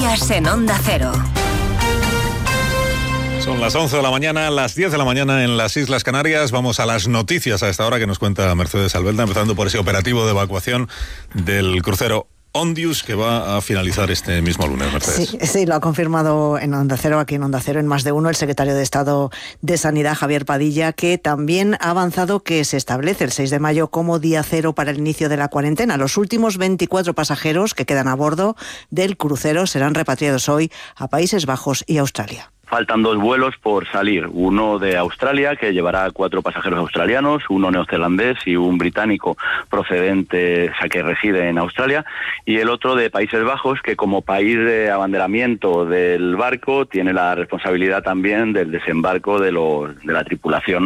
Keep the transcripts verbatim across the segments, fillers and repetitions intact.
Noticias en Onda Cero. Son las once de la mañana, las diez de la mañana en las Islas Canarias. Vamos a las noticias a esta hora que nos cuenta Mercedes Albelda, empezando por ese operativo de evacuación del crucero Ondius, que va a finalizar este mismo lunes, Mercedes. Sí, sí, lo ha confirmado en Onda Cero, aquí en Onda Cero, en Más de Uno, el secretario de Estado de Sanidad, Javier Padilla, que también ha avanzado que se establece el seis de mayo como día cero para el inicio de la cuarentena. Los últimos veinticuatro pasajeros que quedan a bordo del crucero serán repatriados hoy a Países Bajos y Australia. Faltan dos vuelos por salir, uno de Australia, que llevará cuatro pasajeros australianos, uno neozelandés y un británico procedente, o sea, que reside en Australia, y el otro de Países Bajos, que como país de abanderamiento del barco tiene la responsabilidad también del desembarco de, los, de la tripulación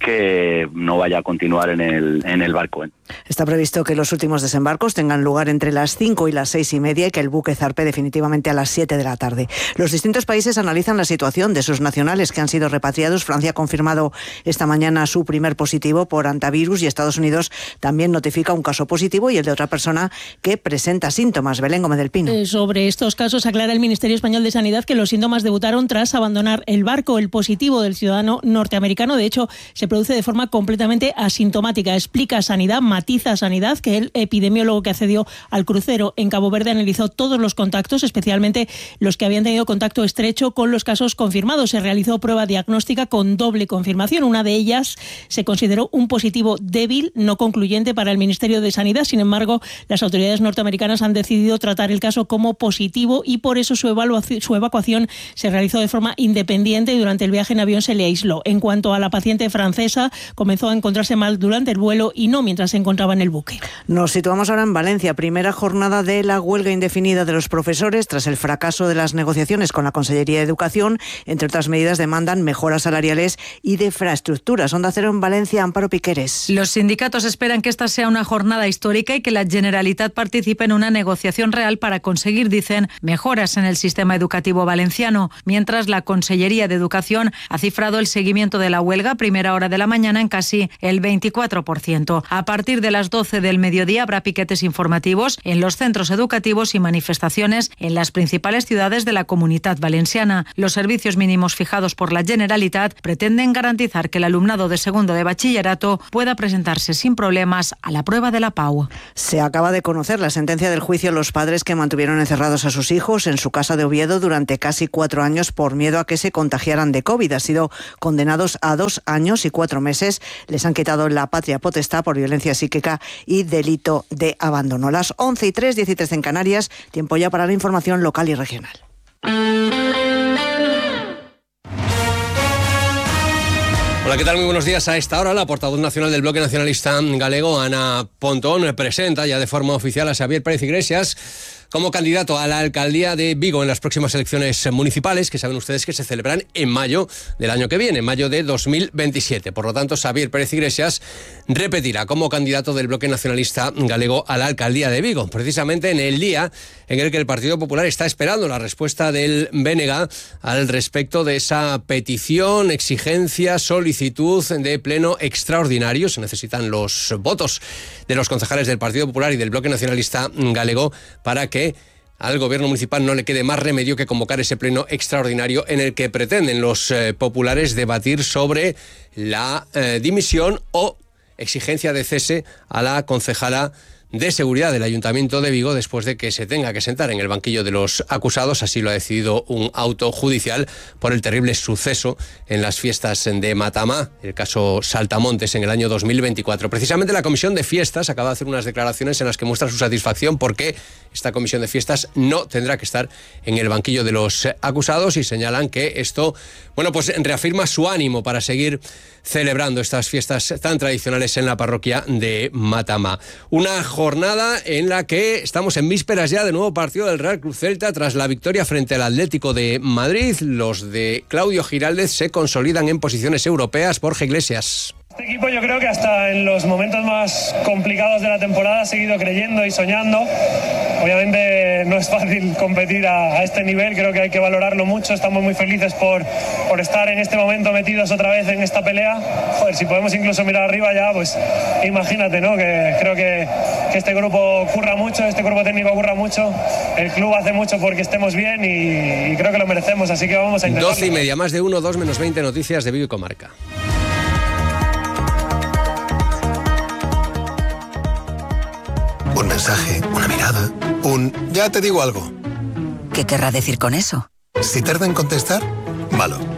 que no vaya a continuar en el, en el barco. Está previsto que los últimos desembarcos tengan lugar entre las cinco y las seis y media y que el buque zarpe definitivamente a las siete de la tarde. Los distintos países analizan la situación de sus nacionales que han sido repatriados. Francia ha confirmado esta mañana su primer positivo por hantavirus y Estados Unidos también notifica un caso positivo y el de otra persona que presenta síntomas. Belén Gómez del Pino. Eh, sobre estos casos aclara el Ministerio Español de Sanidad que los síntomas debutaron tras abandonar el barco. El positivo del ciudadano norteamericano, de hecho, se produce de forma completamente asintomática. Explica Sanidad, matiza Sanidad, que el epidemiólogo que accedió al crucero en Cabo Verde analizó todos los contactos, especialmente los que habían tenido contacto estrecho con los casos confirmados. Se realizó prueba diagnóstica con doble confirmación. Una de ellas se consideró un positivo débil, no concluyente para el Ministerio de Sanidad. Sin embargo, las autoridades norteamericanas han decidido tratar el caso como positivo y por eso su evaluación, su evacuación se realizó de forma independiente y durante el viaje en avión se le aisló. En cuanto a la paciente francesa, comenzó a encontrarse mal durante el vuelo y no mientras se encontraba en el buque. Nos situamos ahora en Valencia, primera jornada de la huelga indefinida de los profesores tras el fracaso de las negociaciones con la Consellería de Educación. Entre otras medidas, demandan mejoras salariales y de infraestructuras. Onda Cero en Valencia, Amparo Piqueres. Los sindicatos esperan que esta sea una jornada histórica y que la Generalitat participe en una negociación real para conseguir, dicen, mejoras en el sistema educativo valenciano. Mientras, la Consellería de Educación ha cifrado el seguimiento de la huelga a primera hora de la mañana en casi el veinticuatro por ciento. A partir de las doce del mediodía habrá piquetes informativos en los centros educativos y manifestaciones en las principales ciudades de la Comunitat Valenciana. Los servicios mínimos fijados por la Generalitat pretenden garantizar que el alumnado de segundo de bachillerato pueda presentarse sin problemas a la prueba de la P A U. Se acaba de conocer la sentencia del juicio a los padres que mantuvieron encerrados a sus hijos en su casa de Oviedo durante casi cuatro años por miedo a que se contagiaran de COVID. Han sido condenados a dos años y cuatro meses. Les han quitado la patria potestad por violencia psíquica y delito de abandono. Las once y tres, diez y tres en Canarias. Tiempo ya para la información local y regional. Hola, ¿qué tal? Muy buenos días. A esta hora, la portavoz nacional del Bloque Nacionalista Galego, Ana Pontón, presenta ya de forma oficial a Xavier Pérez Iglesias como candidato a la alcaldía de Vigo en las próximas elecciones municipales, que saben ustedes que se celebran en mayo del año que viene, en mayo de dos mil veintisiete. Por lo tanto, Xavier Pérez Iglesias repetirá como candidato del Bloque Nacionalista Galego a la alcaldía de Vigo, precisamente en el día en el que el Partido Popular está esperando la respuesta del B N G al respecto de esa petición, exigencia, solicitud de pleno extraordinario. Se necesitan los votos de los concejales del Partido Popular y del Bloque Nacionalista Galego para que al gobierno municipal no le quede más remedio que convocar ese pleno extraordinario en el que pretenden los eh, populares debatir sobre la eh, dimisión o exigencia de cese a la concejala de seguridad del Ayuntamiento de Vigo después de que se tenga que sentar en el banquillo de los acusados. Así lo ha decidido un auto judicial por el terrible suceso en las fiestas de Matamá, el caso Saltamontes en el año dos mil veinticuatro. Precisamente la Comisión de Fiestas acaba de hacer unas declaraciones en las que muestra su satisfacción porque esta Comisión de Fiestas no tendrá que estar en el banquillo de los acusados y señalan que esto, bueno, pues reafirma su ánimo para seguir celebrando estas fiestas tan tradicionales en la parroquia de Matamá. Una jornada en la que estamos en vísperas ya de nuevo partido del Real Cruz Celta tras la victoria frente al Atlético de Madrid. Los de Claudio Giraldez se consolidan en posiciones europeas. Borja Iglesias. Este equipo yo creo que hasta en los momentos más complicados de la temporada ha seguido creyendo y soñando. Obviamente no es fácil competir a, a este nivel, creo que hay que valorarlo mucho. Estamos muy felices por, por estar en este momento metidos otra vez en esta pelea. Joder, si podemos incluso mirar arriba ya, pues imagínate, ¿no? Que creo que, que este grupo curra mucho, este cuerpo técnico curra mucho, el club hace mucho porque estemos bien y, y creo que lo merecemos, así que vamos a intentarlo. doce y media, más de uno, dos menos veinte, noticias de Vigo y Comarca. Un mensaje, una mirada, un... ya te digo algo. ¿Qué querrá decir con eso? Si tarda en contestar, malo.